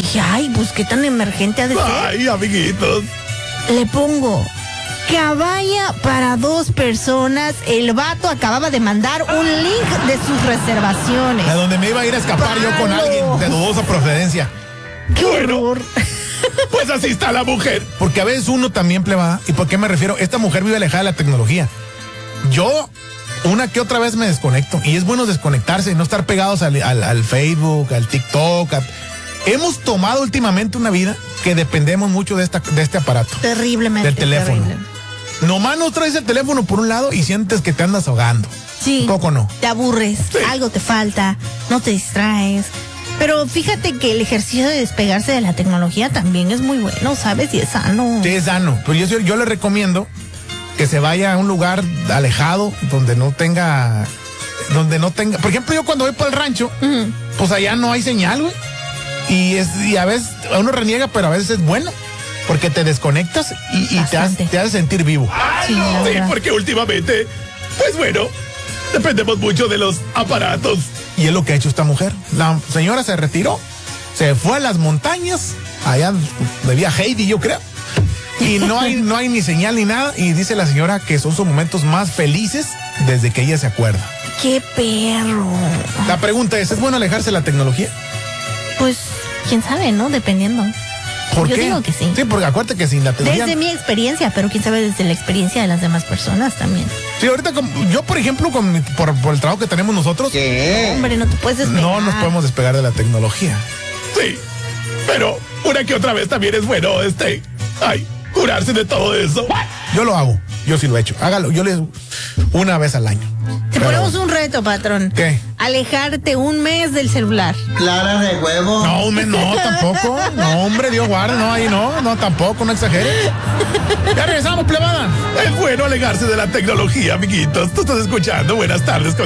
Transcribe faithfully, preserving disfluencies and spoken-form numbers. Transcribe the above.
Dije, ay, pues qué tan emergente ha de ser. Ay, amiguitos. Le pongo caballa para dos personas. El vato acababa de mandar un link de sus reservaciones. A donde me iba a ir a escapar Palo. yo con alguien de dudosa procedencia. ¡Qué Bueno. horror! Pues así está la mujer. Porque a veces uno también pleba. ¿Y por qué me refiero? Esta mujer vive alejada de la tecnología. Yo, una que otra vez me desconecto. Y es bueno desconectarse y no estar pegados al, al, al Facebook, al TikTok. A... Hemos tomado últimamente una vida que dependemos mucho de, esta, de este aparato. Terriblemente. Del teléfono. Terrible. Nomás no traes el teléfono por un lado y sientes que te andas ahogando. Sí. Un poco no. Te aburres, Sí. algo te falta, no te distraes. Pero fíjate que el ejercicio de despegarse de la tecnología también es muy bueno, ¿sabes? Y es sano. Sí, es sano. Pero yo, yo le recomiendo que se vaya a un lugar alejado donde no tenga, donde no tenga, por ejemplo, yo cuando voy para el rancho, Uh-huh. pues allá no hay señal, güey. Y es, y a veces uno reniega, pero a veces es bueno. Porque te desconectas y, y te, hace, te hace sentir vivo. Sí, la Sí, verdad. porque últimamente, pues bueno, dependemos mucho de los aparatos. Y es lo que ha hecho esta mujer. La señora se retiró, se fue a las montañas, allá vivía Heidi, yo creo. Y no hay, no hay ni señal ni nada. Y dice la señora que son sus momentos más felices desde que ella se acuerda. ¡Qué perro! La pregunta es, ¿es bueno alejarse de la tecnología? Pues, quién sabe, ¿no? Dependiendo. ¿Por Yo qué? digo que sí. Sí, porque acuérdate que sin la tecnología... Desde mi experiencia, pero quién sabe desde la experiencia de las demás personas también. Sí, ahorita como, yo, por ejemplo, con mi- por, por el trabajo que tenemos nosotros... Hombre, no te puedes despegar. No nos podemos despegar de la tecnología. Sí, pero una que otra vez también es bueno, este, ay, curarse de todo eso. Yo lo hago, yo sí lo he hecho. Hágalo, yo le una vez al año. Te Pero- ponemos un reto, patrón. ¿Qué? Alejarte un mes del celular. Clara de huevo. No, hombre, no, tampoco. No, hombre, Dios guarde, no, ahí no, no, tampoco, no exageres. Ya regresamos, plebada. Es bueno alejarse de la tecnología, amiguitos. Tú estás escuchando. Buenas tardes con